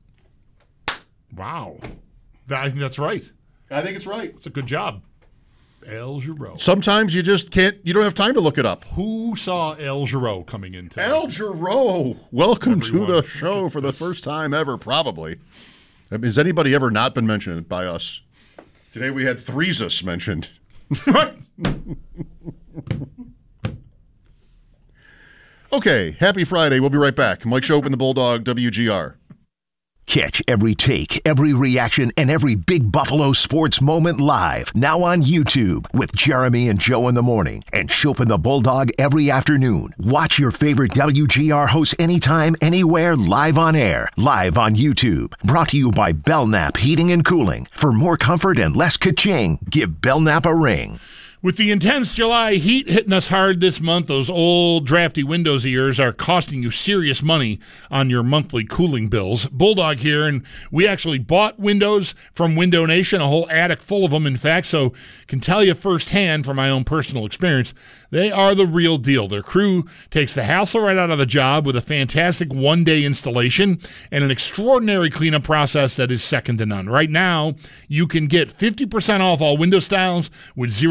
Wow, I think that's right. I think it's right. It's a good job, Al Jarreau. Sometimes you just can't. You don't have time to look it up. Who saw Al Jarreau coming in today? Al Jarreau. Welcome Everyone. to the show for the first time ever, probably. I mean, has anybody ever not been mentioned by us? Today we had Threesus mentioned. Okay, happy Friday. We'll be right back. Mike Schopp and the Bulldog, W G R. Catch every take, every reaction, and every big Buffalo sports moment live. Now on YouTube with Jeremy and Joe in the morning and Schopp and the Bulldog every afternoon. Watch your favorite W G R hosts anytime, anywhere, live on air. Live on YouTube. Brought to you by Belknap Heating and Cooling. For more comfort and less ka-ching, give Belknap a ring. With the intense July heat hitting us hard this month, those old drafty Windows ears are costing you serious money on your monthly cooling bills. Bulldog here, and we actually bought windows from Window Nation, a whole attic full of them, in fact, so can tell you firsthand from my own personal experience, they are the real deal. Their crew takes the hassle right out of the job with a fantastic one-day installation and an extraordinary cleanup process that is second to none. Right now, you can get fifty percent off all window styles with zero down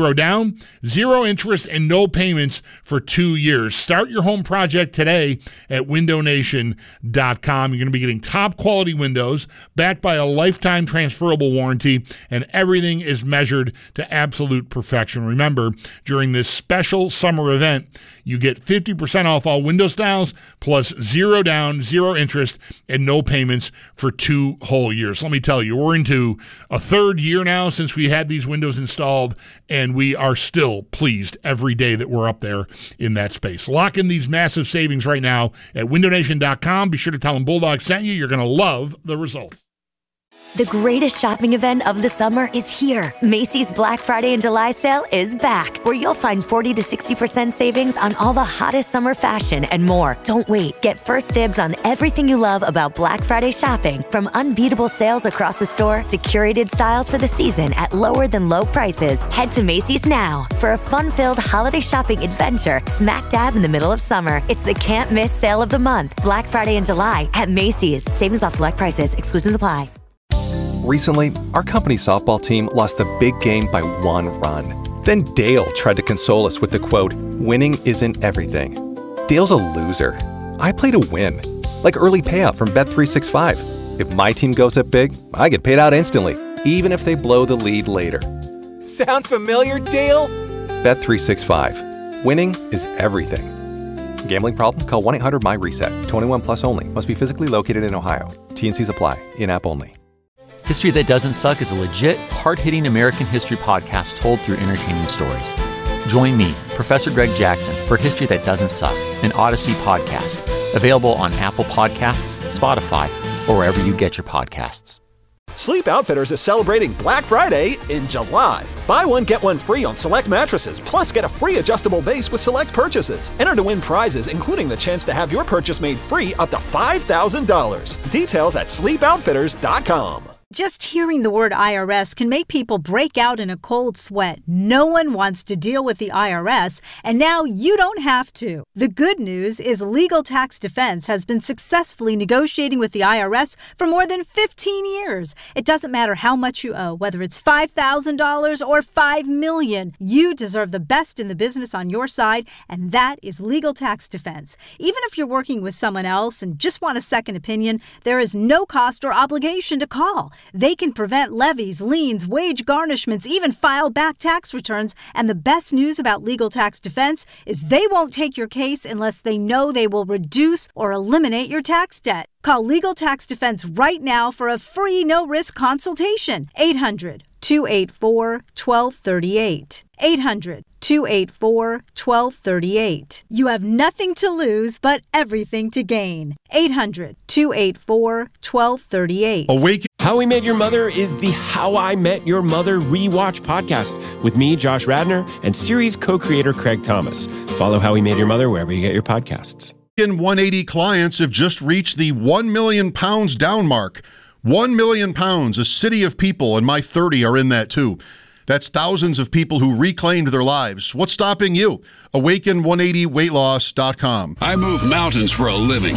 down, zero interest, and no payments for two years. Start your home project today at window nation dot com. You're going to be getting top quality windows backed by a lifetime transferable warranty, and everything is measured to absolute perfection. Remember, during this special summer event, you get fifty percent off all window styles, plus zero down, zero interest, and no payments for two whole years. Let me tell you, we're into a third year now since we had these windows installed, and we are still pleased every day that we're up there in that space. Lock in these massive savings right now at window nation dot com. Be sure to tell them Bulldog sent you. You're going to love the results. The greatest shopping event of the summer is here. Macy's Black Friday and July sale is back, where you'll find forty to sixty percent savings on all the hottest summer fashion and more. Don't wait. Get first dibs on everything you love about Black Friday shopping, from unbeatable sales across the store to curated styles for the season at lower than low prices. Head to Macy's now for a fun-filled holiday shopping adventure smack dab in the middle of summer. It's the can't miss sale of the month, Black Friday and July at Macy's. Savings off select prices. Exclusions apply. Recently, our company softball team lost the big game by one run. Then Dale tried to console us with the quote, "Winning isn't everything." Dale's a loser. I play to win. Like early payout from Bet three sixty-five. If my team goes up big, I get paid out instantly, even if they blow the lead later. Sound familiar, Dale? Bet three sixty-five. Winning is everything. Gambling problem? Call one eight hundred my reset. twenty-one plus only. Must be physically located in Ohio. T N Cs apply. In-app only. History That Doesn't Suck is a legit, hard-hitting American history podcast told through entertaining stories. Join me, Professor Greg Jackson, for History That Doesn't Suck, an Odyssey podcast. Available on Apple Podcasts, Spotify, or wherever you get your podcasts. Sleep Outfitters is celebrating Black Friday in July. Buy one, get one free on select mattresses, plus get a free adjustable base with select purchases. Enter to win prizes, including the chance to have your purchase made free up to five thousand dollars. Details at sleep outfitters dot com. Just hearing the word I R S can make people break out in a cold sweat. No one wants to deal with the I R S, and now you don't have to. The good news is Legal Tax Defense has been successfully negotiating with the I R S for more than fifteen years. It doesn't matter how much you owe, whether it's five thousand dollars or five million dollars. You deserve the best in the business on your side, and that is Legal Tax Defense. Even if you're working with someone else and just want a second opinion, there is no cost or obligation to call. They can prevent levies, liens, wage garnishments, even file back tax returns. And the best news about Legal Tax Defense is they won't take your case unless they know they will reduce or eliminate your tax debt. Call Legal Tax Defense right now for a free no-risk consultation. eight hundred, two eight four, one two three eight. eight hundred, two eight four, one two three eight. You have nothing to lose but everything to gain. eight hundred, two eight four, one two three eight. Awaken. How We Met Your Mother is the How I Met Your Mother Rewatch podcast with me, Josh Radnor, and series co-creator Craig Thomas. Follow How We Met Your Mother wherever you get your podcasts. one eighty clients have just reached the one million pounds down mark. one million pounds, a city of people, and my thirty are in that too. That's thousands of people who reclaimed their lives. What's stopping you? awaken one eighty weight loss dot com. I move mountains for a living.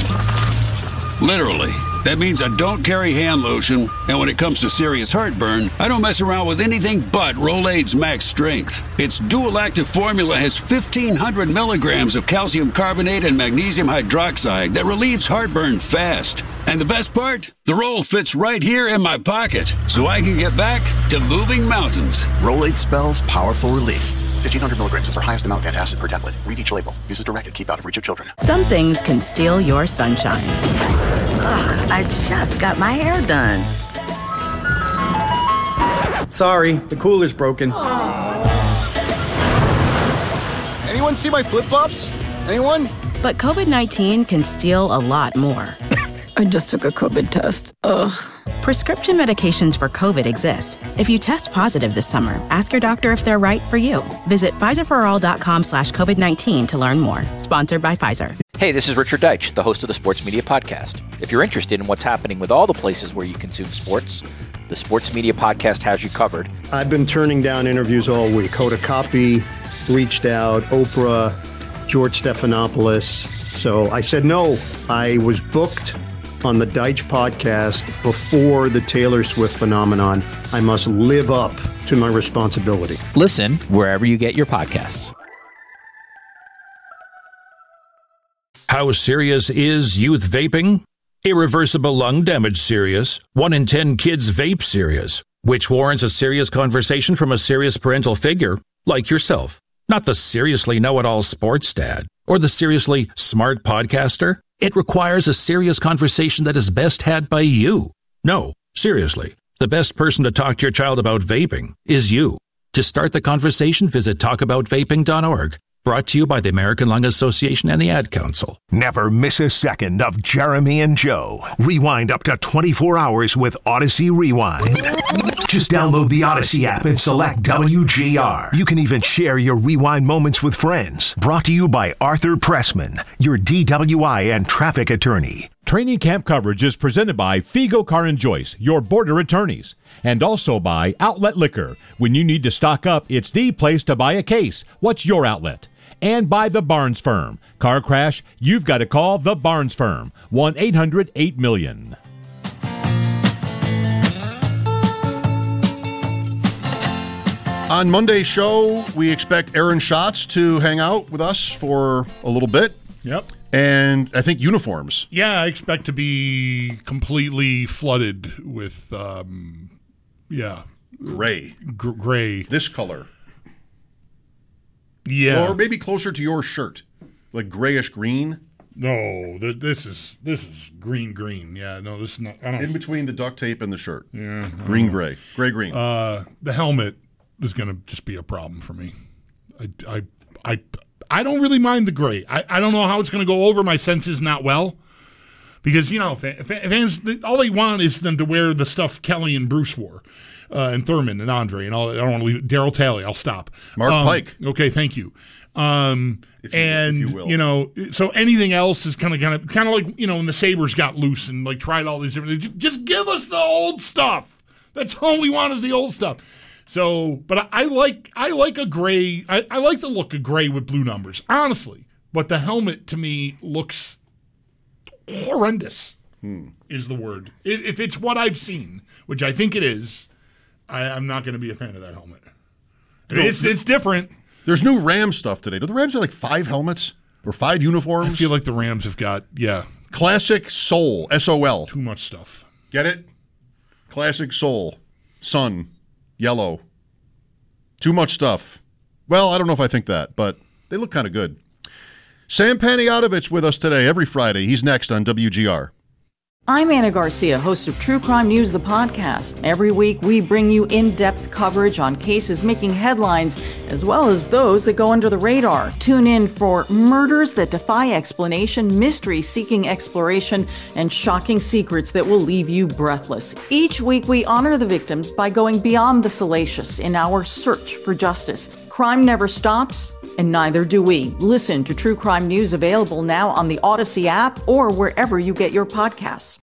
Literally. That means I don't carry hand lotion, and when it comes to serious heartburn, I don't mess around with anything but Rolaids Max Strength. Its dual-active formula has fifteen hundred milligrams of calcium carbonate and magnesium hydroxide that relieves heartburn fast. And the best part? The roll fits right here in my pocket, so I can get back to moving mountains. Rolaids spells powerful relief. fifteen hundred milligrams is our highest amount of antacid per tablet. Read each label. Use as directed. Keep out of reach of children. Some things can steal your sunshine. Ugh, I just got my hair done. Sorry, the cooler's broken. Anyone see my flip-flops? Anyone? But COVID nineteen can steal a lot more. I just took a COVID test. Ugh. Prescription medications for COVID exist. If you test positive this summer, ask your doctor if they're right for you. Visit Pfizerforall.com slash COVID-19 to learn more. Sponsored by Pfizer. Hey, this is Richard Deitch, the host of the Sports Media Podcast. If you're interested in what's happening with all the places where you consume sports, the Sports Media Podcast has you covered. I've been turning down interviews all week. Hoda Kotb reached out, Oprah, George Stephanopoulos. So I said no. I was booked on the Deitch podcast before the Taylor Swift phenomenon. I must live up to my responsibility. Listen wherever you get your podcasts. How serious is youth vaping? Irreversible lung damage serious. One in ten kids vape serious, which warrants a serious conversation from a serious parental figure like yourself. Not the seriously know-it-all sports dad or the seriously smart podcaster. It requires a serious conversation that is best had by you. No, seriously, the best person to talk to your child about vaping is you. To start the conversation, visit talk about vaping dot org. Brought to you by the American Lung Association and the Ad Council. Never miss a second of Jeremy and Joe. Rewind up to twenty-four hours with Odyssey Rewind. Just download the Odyssey app and select W G R. You can even share your rewind moments with friends. Brought to you by Arthur Pressman, your D W I and traffic attorney. Training camp coverage is presented by Figo Car and Joyce, your border attorneys, and also by Outlet Liquor. When you need to stock up, it's the place to buy a case. What's your outlet? And by the Barnes Firm. Car crash, you've got to call the Barnes Firm. one eight hundred eight million. On Monday's show, we expect Aaron Schatz to hang out with us for a little bit. Yep. And I think uniforms. Yeah, I expect to be completely flooded with, um, yeah. Gray. G- gray. This color. Yeah. Or maybe closer to your shirt. Like grayish green. No, th- this is this is green green. Yeah, no, this is not. I don't In between the duct tape and the shirt. Yeah. Green gray. Gray green. Uh, the helmet is going to just be a problem for me. I, I, I, I don't really mind the gray. I, I don't know how it's going to go over my senses not well. Because, you know, fans, all they want is them to wear the stuff Kelly and Bruce wore. Uh, and Thurman and Andre and all. I don't want to leave Daryl Talley. I'll stop. Mark um, Pike. Okay, thank you. Um, if you and if you, will. you know, so anything else is kind of kind of kind of like, you know, when the Sabres got loose and like tried all these different. Just, just give us the old stuff. That's all we want is the old stuff. So, but I, I like I like a gray. I, I like the look of gray with blue numbers, honestly. But the helmet to me looks horrendous. Hmm. Is the word. If, if it's what I've seen, which I think it is. I, I'm not going to be a fan of that helmet. No, it's it's different. There's new Rams stuff today. Do the Rams have like five helmets or five uniforms? I feel like the Rams have got, yeah. Classic Soul, S O L. Too much stuff. Get it? Classic Soul, sun, yellow. Too much stuff. Well, I don't know if I think that, but they look kind of good. Sam Panayotovich with us today every Friday. He's next on W G R. I'm Anna Garcia, host of True Crime News, the podcast. Every week, we bring you in-depth coverage on cases making headlines, as well as those that go under the radar. Tune in for murders that defy explanation, mysteries seeking exploration, and shocking secrets that will leave you breathless. Each week, we honor the victims by going beyond the salacious in our search for justice. Crime never stops, and neither do we. Listen to True Crime News, available now on the Odyssey app or wherever you get your podcasts.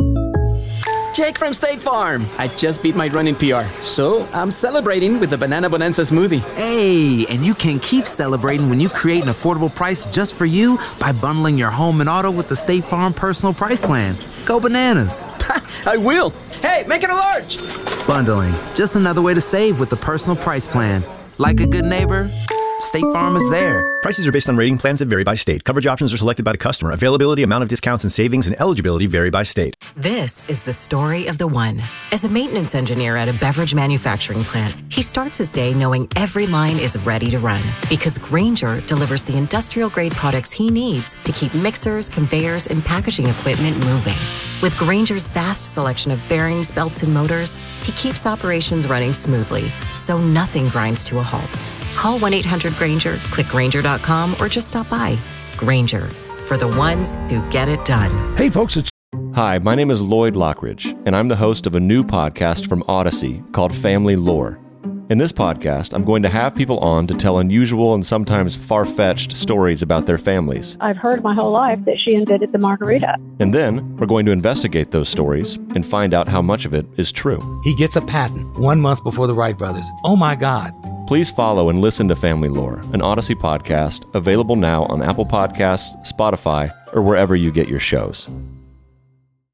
Jake from State Farm. I just beat my running P R, so I'm celebrating with the Banana Bonanza smoothie. Hey, and you can keep celebrating when you create an affordable price just for you by bundling your home and auto with the State Farm Personal Price Plan. Go bananas. I will. Hey, make it a large. Bundling, just another way to save with the Personal Price Plan. Like a good neighbor, State Farm is there. Prices are based on rating plans that vary by state. Coverage options are selected by the customer. Availability, amount of discounts and savings, and eligibility vary by state. This is the story of the one. As a maintenance engineer at a beverage manufacturing plant, he starts his day knowing every line is ready to run because Grainger delivers the industrial-grade products he needs to keep mixers, conveyors, and packaging equipment moving. With Grainger's vast selection of bearings, belts, and motors, he keeps operations running smoothly, so nothing grinds to a halt. Call one eight hundred Grainger, click Grainger dot com, or just stop by. Grainger, for the ones who get it done. Hey, folks, it's... Hi, my name is Lloyd Lockridge, and I'm the host of a new podcast from Odyssey called Family Lore. In this podcast, I'm going to have people on to tell unusual and sometimes far-fetched stories about their families. I've heard my whole life that she invented the margarita. And then, we're going to investigate those stories and find out how much of it is true. He gets a patent one month before the Wright brothers. Oh my God. Please follow and listen to Family Lore, an Odyssey podcast, available now on Apple Podcasts, Spotify, or wherever you get your shows.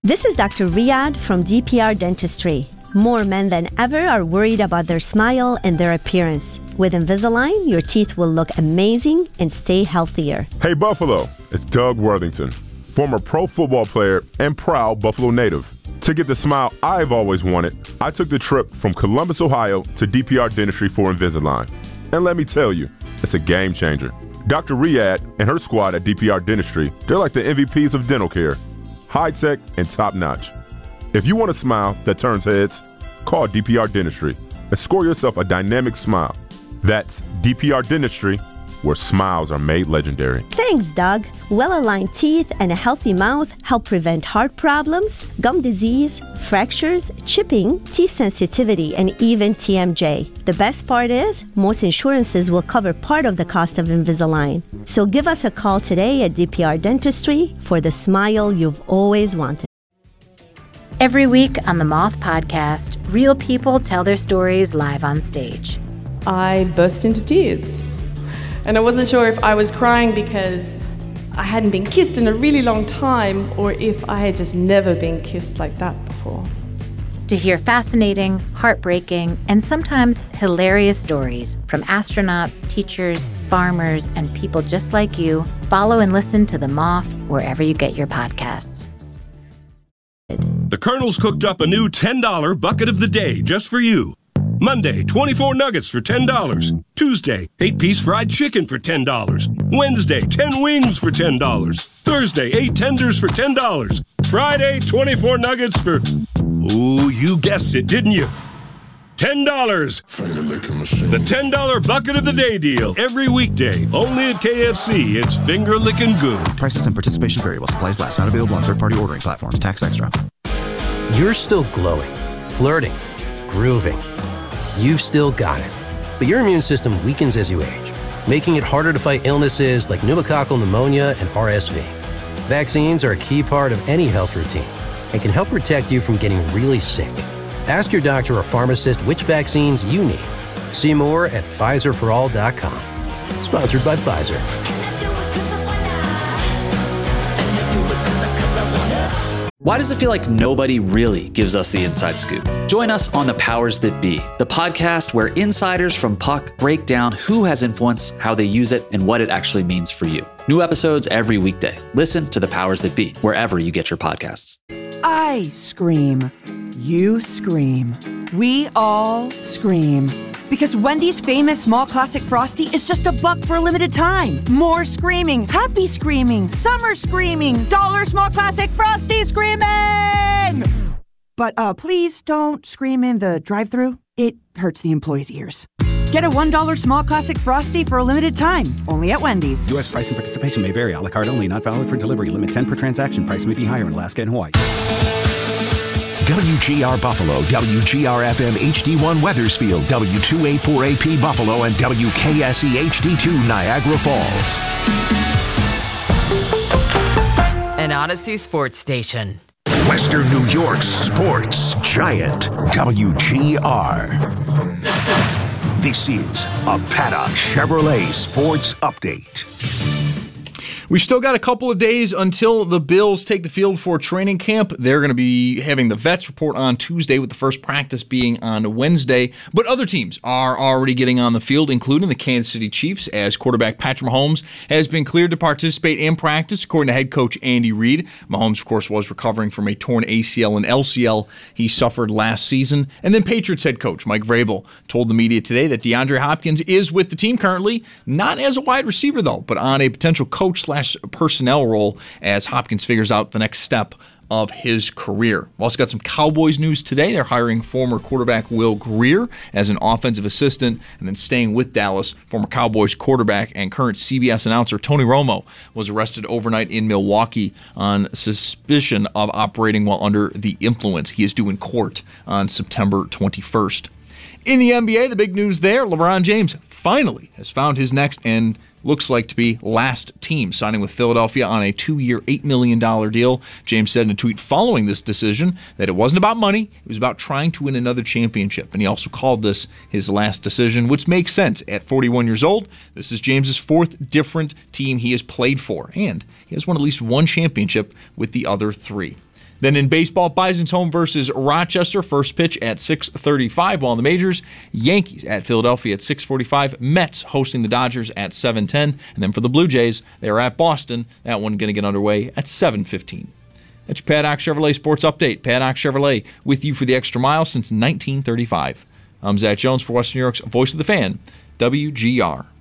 This is Doctor Riyadh from D P R Dentistry. More men than ever are worried about their smile and their appearance. With Invisalign, your teeth will look amazing and stay healthier. Hey Buffalo, it's Doug Worthington, former pro football player and proud Buffalo native. To get the smile I've always wanted, I took the trip from Columbus, Ohio to D P R Dentistry for Invisalign. And let me tell you, it's a game changer. Doctor Riyadh and her squad at D P R Dentistry, they're like the M V Ps of dental care. High-tech and top-notch. If you want a smile that turns heads, call D P R Dentistry and score yourself a dynamic smile. That's D P R Dentistry, where smiles are made legendary. Thanks, Doug. Well-aligned teeth and a healthy mouth help prevent heart problems, gum disease, fractures, chipping, teeth sensitivity, and even T M J. The best part is, most insurances will cover part of the cost of Invisalign. So give us a call today at D P R Dentistry for the smile you've always wanted. Every week on the Moth Podcast, real people tell their stories live on stage. I burst into tears. And I wasn't sure if I was crying because I hadn't been kissed in a really long time or if I had just never been kissed like that before. To hear fascinating, heartbreaking, and sometimes hilarious stories from astronauts, teachers, farmers, and people just like you, follow and listen to The Moth wherever you get your podcasts. The Colonel's cooked up a new ten dollar bucket of the day just for you. Monday, twenty-four nuggets for ten dollars. Tuesday, eight piece fried chicken for ten dollars. Wednesday, ten wings for ten dollars. Thursday, eight tenders for ten dollars. Friday, twenty-four nuggets for... Ooh, you guessed it, didn't you? ten dollars. The ten dollar bucket of the day deal. Every weekday, only at K F C. It's finger-licking good. Prices and participation variable. Supplies last. Not available on third-party ordering platforms. Tax extra. You're still glowing, flirting, grooving. You've still got it. But your immune system weakens as you age, making it harder to fight illnesses like pneumococcal pneumonia and R S V. Vaccines are a key part of any health routine and can help protect you from getting really sick. Ask your doctor or pharmacist which vaccines you need. See more at Pfizer for all dot com. Sponsored by Pfizer. Why does it feel like nobody really gives us the inside scoop? Join us on The Powers That Be, the podcast where insiders from Puck break down who has influence, how they use it, and what it actually means for you. New episodes every weekday. Listen to The Powers That Be, wherever you get your podcasts. I scream. You scream. We all scream. Because Wendy's famous small classic Frosty is just a buck for a limited time. More screaming, happy screaming, summer screaming, dollar small classic Frosty screaming! But uh, please don't scream in the drive-thru. It hurts the employees' ears. Get a one dollar small classic Frosty for a limited time, only at Wendy's. U S price and participation may vary. A la carte only, not valid for delivery. Limit ten per transaction. Price may be higher in Alaska and Hawaii. W G R Buffalo, W G R F M H D one Weathersfield, W two eighty-four A P Buffalo, and W K S E H D two Niagara Falls. An Odyssey sports station. Western New York's sports giant, W G R. This is a Paddock Chevrolet Sports Update. We've still got a couple of days until the Bills take the field for training camp. They're going to be having the vets report on Tuesday, with the first practice being on Wednesday. But other teams are already getting on the field, including the Kansas City Chiefs, as quarterback Patrick Mahomes has been cleared to participate in practice, according to head coach Andy Reid. Mahomes, of course, was recovering from a torn A C L and L C L he suffered last season. And then Patriots head coach Mike Vrabel told the media today that DeAndre Hopkins is with the team currently, not as a wide receiver, though, but on a potential coach slash personnel role as Hopkins figures out the next step of his career. We've also got some Cowboys news today. They're hiring former quarterback Will Grier as an offensive assistant, and then staying with Dallas, former Cowboys quarterback and current C B S announcer Tony Romo was arrested overnight in Milwaukee on suspicion of operating while under the influence. He is due in court on September twenty-first. In the N B A, the big news there, LeBron James finally has found his next and looks like to be last team, signing with Philadelphia on a two-year, eight million dollars deal. James said in a tweet following this decision that it wasn't about money, it was about trying to win another championship. And he also called this his last decision, which makes sense. At forty-one years old, this is James's fourth different team he has played for, and he has won at least one championship with the other three. Then in baseball, Bison's home versus Rochester, first pitch at six thirty-five, while in the majors, Yankees at Philadelphia at six forty-five, Mets hosting the Dodgers at seven ten, and then for the Blue Jays, they're at Boston. That one going to get underway at seven fifteen. That's your Paddock Chevrolet Sports Update. Paddock Chevrolet with you for the extra mile since nineteen thirty-five. I'm Zach Jones for Western New York's Voice of the Fan, W G R.